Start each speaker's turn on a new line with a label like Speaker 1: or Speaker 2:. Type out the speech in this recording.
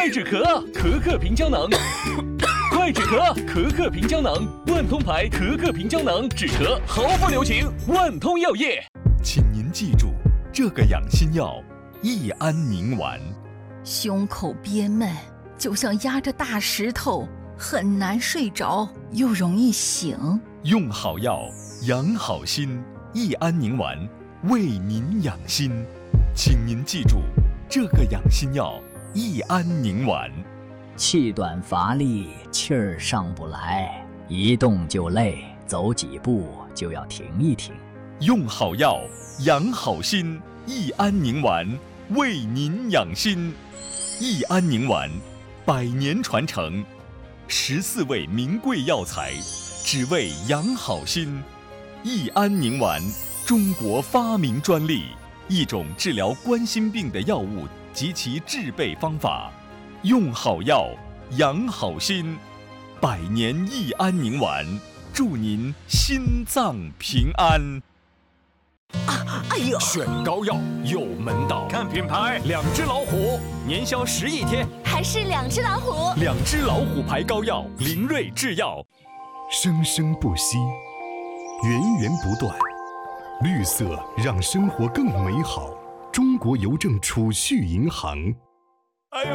Speaker 1: 快止咳，咳咳平胶囊。快止咳，咳咳平胶囊，万通牌咳咳平胶囊，止咳毫不留情。万通药业，
Speaker 2: 请您记住这个养心药：益安宁丸。
Speaker 3: 胸口憋闷，就像压着大石头，很难睡着，又容易醒。
Speaker 2: 用好药，养好心。益安宁丸，为您养心。请您记住这个养心药：益安宁丸。
Speaker 4: 气短乏力，气儿上不来，一动就累，走几步就要停一停。
Speaker 2: 用好药，养好心。益安宁丸，为您养心。益安宁丸，100年传承，14味名贵药材，只为养好心。益安宁丸，中国发明专利，一种治疗冠心病的药物及其制备方法。用好药，养好心，100年益安宁丸，祝您心脏平安。
Speaker 3: 哎呦！
Speaker 5: 选膏药有门道，看品牌，2只老虎，年销10亿天，
Speaker 6: 还是2只老虎。
Speaker 5: 2只老虎牌膏药，林瑞制药。
Speaker 7: 生生不息，源源不断，绿色让生活更美好。中国邮政储蓄银行。